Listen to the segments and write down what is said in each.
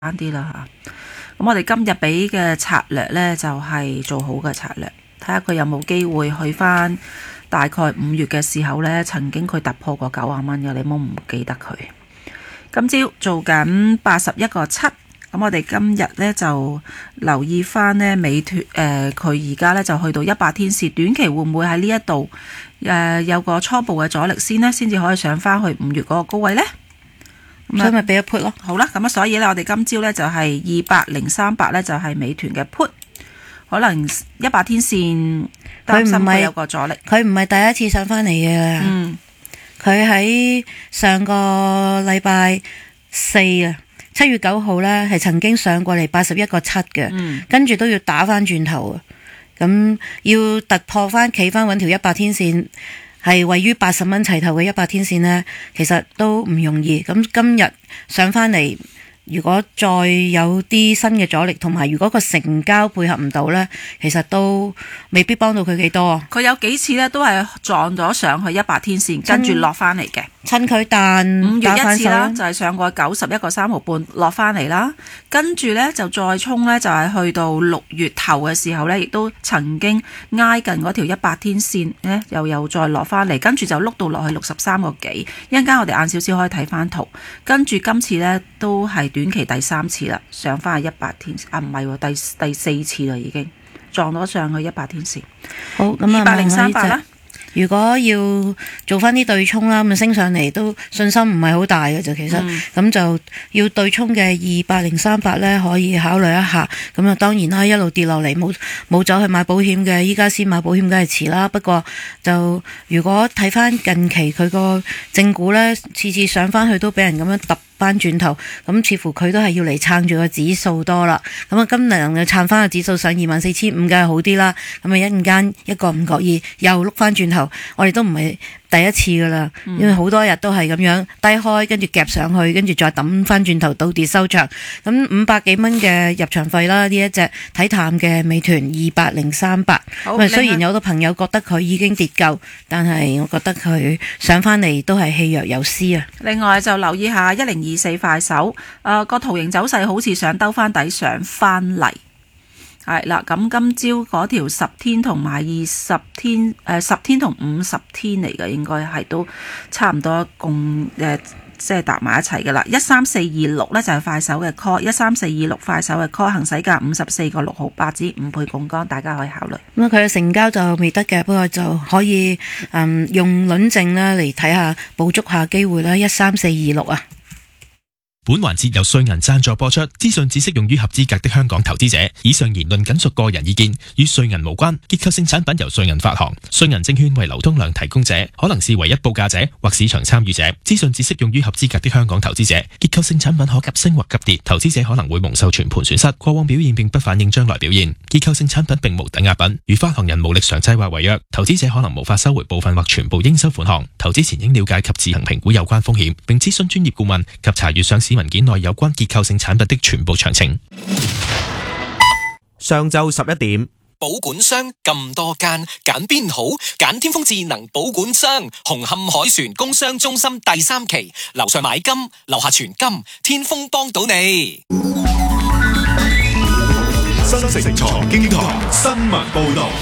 啱啲啦嚇。咁我哋今日俾嘅策略呢，就係做好嘅策略，睇下佢有冇機會去翻大概5月嘅時候呢，曾經佢突破過90蚊嘅，你冇唔記得佢。今朝做緊81.7，咁我哋今日呢，就留意翻呢美團佢而家呢，就去到100天線，短期會唔會喺呢一度有個初步嘅阻力先呢？先至可以上翻去5月嗰個高位呢？ 所以咪俾一 put 咯。 好啦，咁所以呢，我哋今朝呢，就係200.38呢，就係美團嘅 put， 可能100天線擔心佢有個阻力。 佢唔係第一次上翻嚟嘅，佢喺上個禮拜4啊，7月9號呢，係曾經上過嚟81.7嘅，跟住都要打翻轉頭啊，咁要突破翻企翻穩條100天線。係位於80蚊齊頭嘅100天線呢，其實都唔容易。咁今日上返嚟，如果再有啲新嘅阻力，同埋如果個成交配合唔到呢，其實都未必幫到佢幾多。 佢有幾次呢都係撞咗上去100天線，跟住落返嚟嘅。 趁佢彈 5月一次啦，就係上過91.3毫半落返嚟啦，跟住呢，就再衝呢，就係去到6月頭嘅時候呢，亦都曾經挨近嗰條100天線呢，又再落返嚟，跟住就碌到落去63個幾。一陣間我哋晏少少可以睇返圖，跟住今次呢，都係短期第3次啦，上返去100天線啊，唔係喎，第4次啦已經撞咗上去100天線。 好，咁啊 200.38啦。 如果要做翻啲對沖啦，咁升上嚟都信心唔係好大嘅啫，其實咁就要對沖嘅200.38呢，可以考慮一下。咁啊，當然啦，一路跌落嚟冇走去買保險嘅，依家先買保險梗係遲啦。不過就如果睇翻近期佢個正股呢，次次上翻去都俾人咁樣揼翻轉頭，咁似乎佢都係要嚟撐住個指數多啦。咁啊，今日能夠撐翻個指數上24,500，梗係好啲啦。咁啊，一陣間一個唔覺意又碌翻轉頭，我哋都唔係第一次噶啦，因為好多日都係咁樣低開，跟住夾上去，跟住再抌翻轉頭倒跌收場。咁500幾蚊嘅入場費啦，呢一隻睇淡嘅美團200.38。咁啊，雖然有好多朋友覺得佢已經跌夠，但係我覺得佢上翻嚟都係氣若游絲啊。 另外就留意下1024快手，個圖形走勢好似想兜翻底上翻嚟。係啦，咁今朝嗰條10天同埋20天，10天同50天嚟嘅，應該係都差唔多共即係搭埋一齊嘅啦。13426呢就係快手嘅 call，13426快手嘅 call， 行使價54.6毫8至5倍槓桿，大家可以考慮。 咁佢嘅成交就未得嘅，不過就可以用輪證啦嚟睇下，捕捉下機會啦。13426啊。 本環節由瑞銀贊助播出，資訊只適用於合資格的香港投資者。以上言論僅屬個人意見，與瑞銀無關。結構性產品由瑞銀發行，瑞銀證券為流通量提供者，可能是唯一報價者或市場參與者。資訊只適用於合資格的香港投資者。結構性產品可急升或急跌，投資者可能會蒙受全盤損失。過往表現並不反映將來表現。結構性產品並無抵押品，如發行人無力償債或違約，投資者可能無法收回部分或全部應收款項。投資前應了解及自行評估有關風險，並諮詢專業顧問及查閱上市文件內有關結構性產品的全部詳情。 上晝11點， 保管商咁多間，揀邊好？揀天風智能保管商，紅磡海船工商中心第3期，樓上買金，樓下存金，天風幫到你。 新城財經台新聞報道。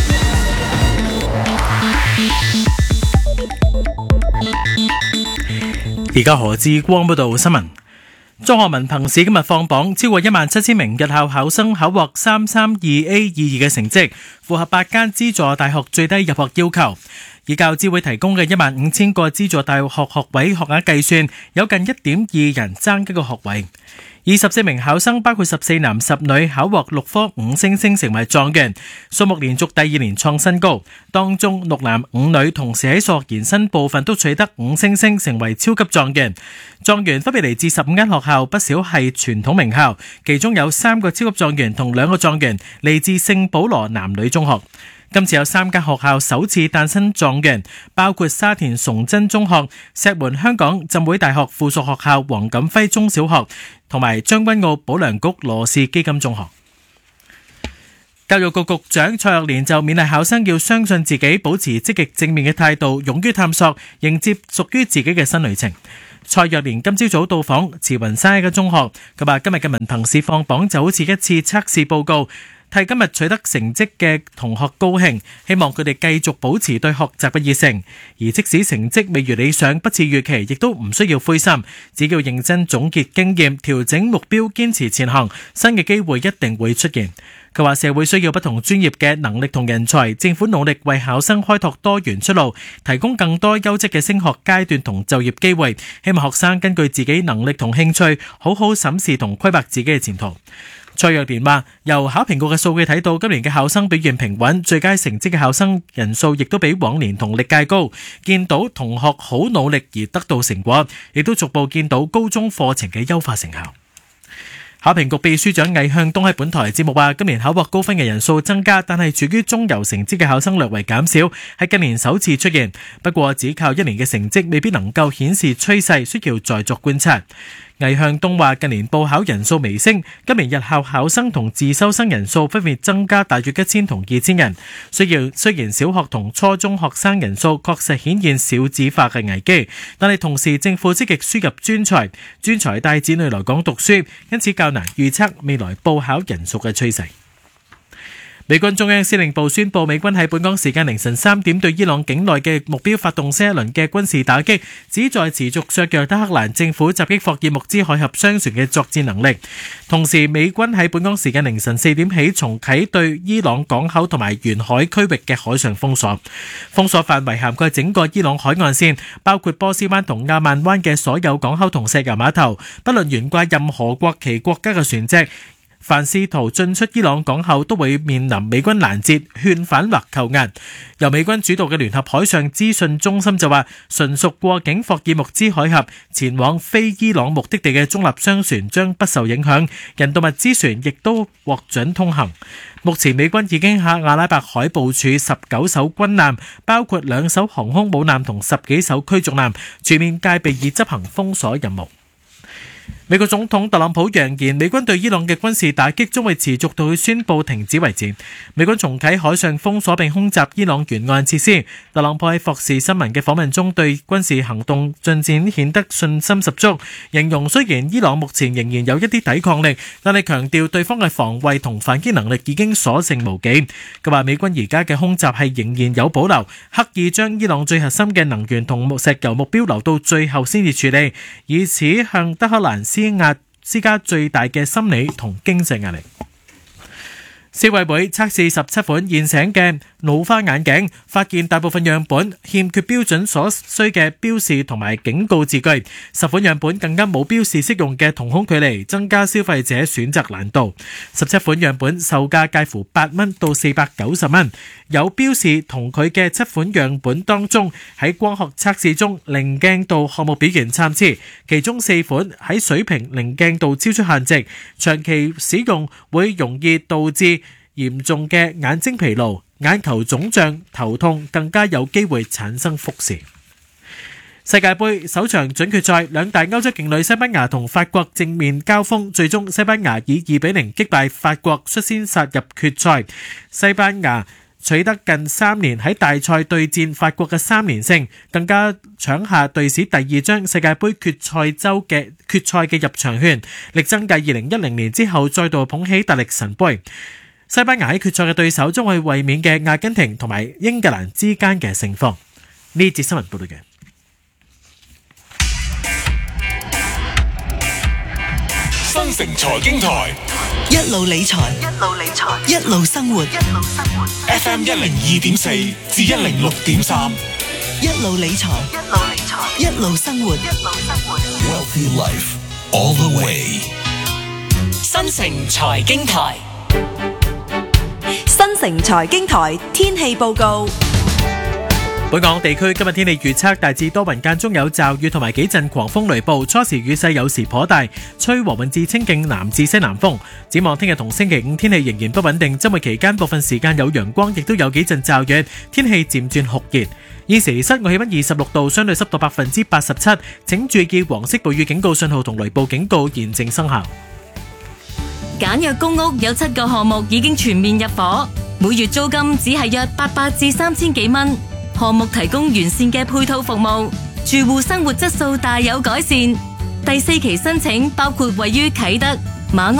而家何志光報道新聞。中學文憑試今日放榜，超過17000名日校考生考獲 332A22 嘅成績，符合8間資助大學最低入學要求。以教資會提供嘅15000個資助大學學位學額計算，有近 1.2 人爭一個學位。24名考生包括14男10女考獲6科5星星成為狀元，數目連續第2年創新高。當中6男5女同時喺數學延伸部分都取得5星星成為超級狀元。狀元分別嚟自15間學校，不少係傳統名校，其中有3個超級狀元同2個狀元嚟自聖保羅男女中學。今次有3間學校首次誕生狀元，包括沙田崇真中學、石門香港浸會大學附屬學校黃錦輝中小學，同埋將軍澳保良局羅氏基金中學。教育局局長蔡若蓮就勉勵考生要相信自己，保持積極正面嘅態度，勇於探索，迎接屬於自己嘅新旅程。 蔡若蓮今朝早到訪慈雲山一間中學，佢話今日嘅文憑試放榜就好似一次測試報告，替今日取得成績嘅同學高興，希望佢哋繼續保持對學習嘅熱誠。而即使成績未如理想，不似預期，亦都唔需要灰心，只要認真總結經驗，調整目標，堅持前行，新嘅機會一定會出現。佢話社會需要不同專業嘅能力同人才，政府努力為考生開拓多元出路，提供更多優質嘅升學階段同就業機會，希望學生根據自己能力同興趣，好好審視同規劃自己嘅前途。蔡若蓮話，由考評局嘅數據睇到，今年嘅考生表現平穩，最佳成績嘅考生人數亦都比往年同歷屆高，見到同學好努力而得到成果，亦都逐步見到高中課程嘅優化成效。考評局秘書長魏向東喺本台節目話，今年考獲高分嘅人數增加，但係處於中游成績嘅考生略為減少，係近年首次出現。不過只靠一年嘅成績未必能夠顯示趨勢，需要再作觀察。魏向東話，近年報考人數微升，今年日校考生同自修生人數分別增加大約1000同2000人。雖然小學同初中學生人數確實顯現少子化嘅危機，但係同時政府積極輸入專才帶子女來港讀書，因此較難預測未來報考人數嘅趨勢。美軍中央司令部宣布，美軍喺本港時間凌晨3點對伊朗境內嘅目標發動新一輪嘅軍事打擊，旨在持續削弱德黑蘭政府襲擊霍爾木茲海峽商船嘅作戰能力。同時，美軍喺本港時間凌晨4點起重啟對伊朗港口同埋沿海區域嘅海上封鎖，封鎖範圍涵蓋整個伊朗海岸線，包括波斯灣同亞曼灣嘅所有港口同石油碼頭，不論懸掛任何國旗國家嘅船隻，凡試圖進出伊朗港口都會面臨美軍攔截、勸返或扣押。由美軍主導嘅聯合海上資訊中心就話，純屬過境霍爾木茲海峽前往非伊朗目的地嘅中立商船將不受影響，人道物資船亦都獲准通行。目前美軍已經喺阿拉伯海部署19艘軍艦，包括2艘航空母艦同10幾艘驅逐艦，全面戒備以執行封鎖任務。美國總統特朗普揚言，美軍對伊朗嘅軍事打擊將會持續到佢宣布停止為止。美軍重啟海上封鎖並空襲伊朗沿岸設施。特朗普喺霍士新聞嘅訪問中對軍事行動進展顯得信心十足，形容雖然伊朗目前仍然有一啲抵抗力，但係強調對方嘅防衛同反擊能力已經所剩無幾。佢話美軍而家嘅空襲係仍然有保留，刻意將伊朗最核心嘅能源同石油目標留到最後先至處理，以此向德黑蘭施加最大嘅心理同經濟壓力。消委會測試17款現成嘅老花眼鏡，發現大部分樣本欠缺標準所需嘅標示同埋警告字句，10款樣本更加冇標示適用嘅瞳孔距離，增加消費者選擇難度。17款樣本售價介乎8蚊到490蚊，有標示同佢嘅7款樣本當中，喺光學測試中零鏡度項目表現參差，其中4款喺水平零鏡度超出限值，長期使用會容易導致嚴重嘅眼睛疲勞、眼球腫脹、頭痛，更加有機會產生複視。世界盃首場準決賽，兩大歐洲勁旅西班牙同法國正面交鋒，最終西班牙以2-0擊敗法國，率先殺入決賽。西班牙取得近3年喺大賽對戰法國嘅3連勝，更加搶下隊史第2張世界盃決賽周嘅決賽嘅入場券，力爭繼2010年之後再度捧起大力神杯。西班牙喺決賽嘅對手將會衛冕嘅阿根廷同埋英格蘭之間嘅勝負。呢節新聞報道嘅新城財經台， 一路理財，一路生活。 FM 102.4至106.3， 一路理財，一路生活。 Wealthy Life all the way。 新城財經台， 新城財經台天氣報告。 本港地區今日天氣預測，大致多雲間中有驟雨同埋幾陣狂風雷暴，初時雨勢有時頗大，吹和緩至清勁南至西南風。展望聽日同星期五天氣仍然不穩定，周末期間部分時間有陽光，亦都有幾陣驟雨，天氣漸轉酷熱。現時室外氣溫26度，相對濕度87%，請注意黃色暴雨警告信號同雷暴警告現正生效。 簡約公屋有7個項目已經全面入伙，每月租金只係約800至3000幾蚊。項目提供完善嘅配套服務， 住戶生活質素大有改善。第4期申請包括位於啟德、馬鞍